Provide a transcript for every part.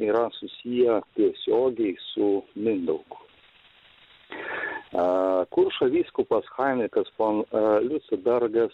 yra susiję tiesiogiai su Mindaugu. Kuršo vyskupas Heinrichas von Liucembergas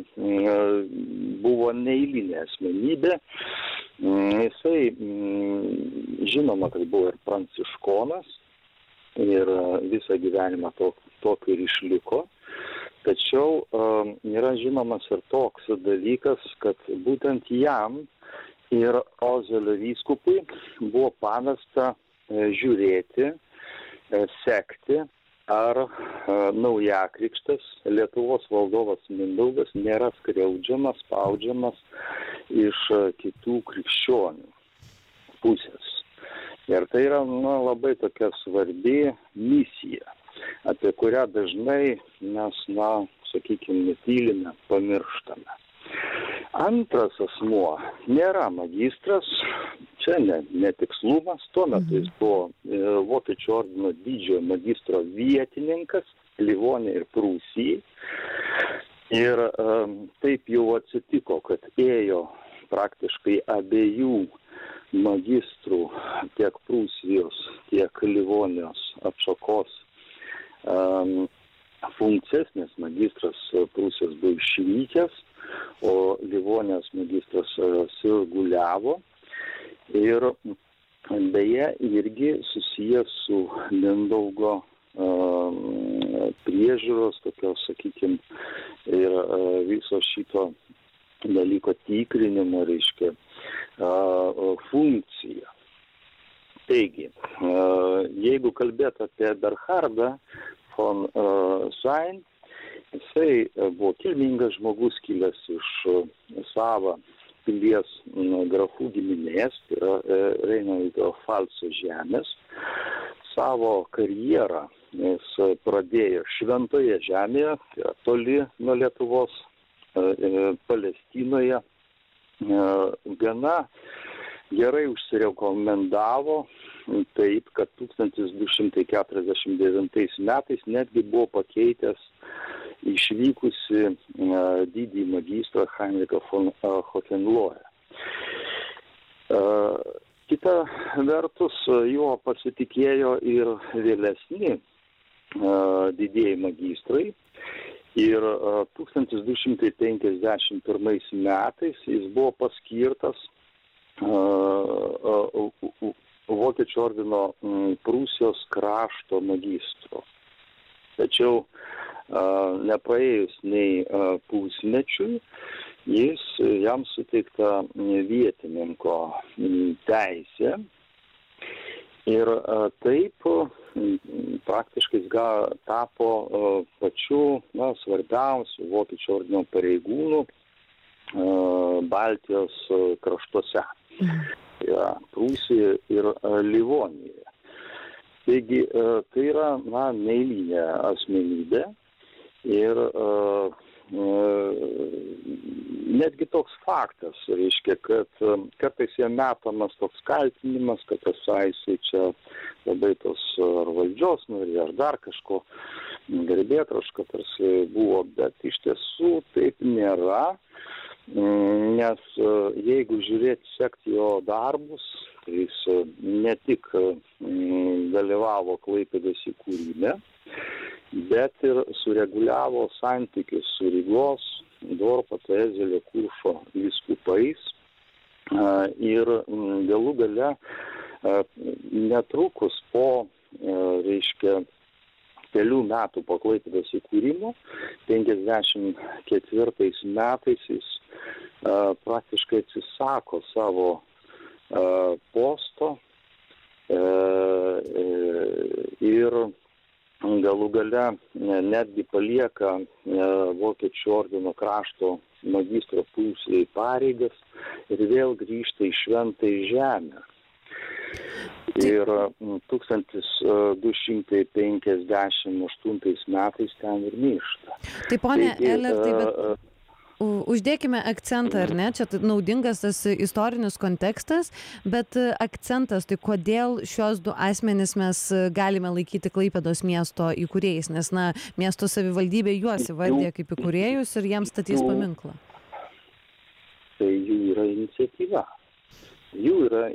buvo neeilinė asmenybė. Jisai žinoma, kad buvo ir pranciškonas ir visą gyvenimą tokiu ir išliko. Tačiau yra žinomas ir toks dalykas, kad būtent jam ir Ozelio vyskupui buvo pavesta žiūrėti, sekti, ar naujakrikštas Lietuvos valdovas Mindaugas nėra skriaudžiamas, spaudžiamas iš kitų krikščionių pusės. Ir tai yra labai tokia svarbi misija, apie kurią dažnai mes, sakykime, netylime, pamirštame. Antras asmuo nėra magistras, čia netikslumas, tuo metu jis buvo Vokiečių ordino didžiojo magistro vietininkas Livonijai ir Prūsijai. Ir taip jau atsitiko, kad ėjo praktiškai abiejų magistrų, tiek Prūsijos, tiek Livonijos atšakos funkcijas, nes magistras Prūsijos buvo išvykęs, o Livonijos magistras sirguliavo ir beje irgi susijęs su Mindaugo priežiūros, tokios, sakykime, ir viso šito dalyko tikrinimo, reiškia, funkcija. Taigi, jeigu kalbėt apie Berhardą von Sayn, jisai buvo kilmingas žmogus, kilęs iš savo pilies grafų giminės, tai yra Reinaldo Pfalco žemės. Savo karjerą jis pradėjo Šventoje žemėje, toli nuo Lietuvos, Palestinoje. Gana gerai užsirekomendavo, taip, kad 1249 metais netgi buvo pakeitęs išvykusi didįjį magistrą Heinrichą von Hohenlohe. Kita vertus, juo pasitikėjo ir vėlesni didieji magistrai. Ir 1251 metais jis buvo paskirtas Vokiečių ordino Prūsijos krašto magistro. Tačiau nepraėjus nei pusmečiui, jam suteikta vietininko teisė. Ir taip praktiškai jis tapo pačiu svarbiausiu Vokiečių ordino pareigūnų Baltijos kraštuose. Prūsijoje ir Livonijoje. Taigi, tai yra neeilinė asmenybė ir netgi toks faktas, reiškia, kad kartais jam metamas toks kaltinimas, kad jisai čia labai tos ar valdžios norėjo, ar dar kažko garbėtroška tarsi buvo, bet iš tiesų taip nėra, nes jeigu žiūrėti, sekti jo darbus, tai jis ne tik dalyvavo Klaipėdos įkūrime, bet ir sureguliavo santykius su Rygos, Dorpato, Ezelio, Kuršo vyskupais ir galų gale netrukus po, reiškia, kelių metų po Klaipėdos įkūrimo, 54 metais jis praktiškai atsisako savo posto ir galų gale netgi palieka Vokiečių ordino krašto magistro Prūsijai pareigas ir vėl grįžta į Šventąją žemę. Ir 1258 metais ten ir miršta. Tai ponė Elertai, bet uždėkime akcentą, ar ne? Čia naudingas tas istorinis kontekstas, bet akcentas, tai kodėl šios du asmenys mes galime laikyti Klaipėdos miesto įkūrėjais, nes, miesto savivaldybė juos įvardė kaip įkūrėjus ir jiems statys paminklą. Tai jų yra iniciatyva. Jų yra